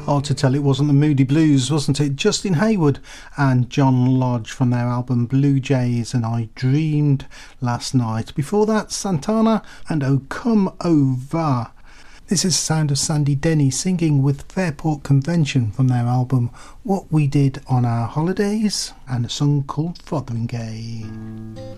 Hard to tell it wasn't the Moody Blues, wasn't it? Justin Hayward and John Lodge from their album Blue Jays and I Dreamed Last Night. Before that, Santana and Oh Come Over. This is the sound of Sandy Denny singing with Fairport Convention from their album What We Did on Our Holidays, and a song called Fotheringay.